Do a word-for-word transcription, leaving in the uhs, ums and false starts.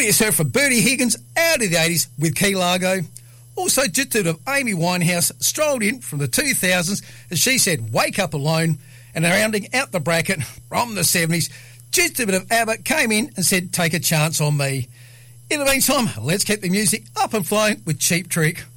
What do you say for Bertie Higgins out of the eighties with Key Largo? Also, just a bit of Amy Winehouse strolled in from the two thousands as she said, "Wake Up Alone," and rounding out the bracket from the seventies, just a bit of ABBA came in and said, "Take a Chance on Me." In the meantime, let's keep the music up and flowing with Cheap Trick.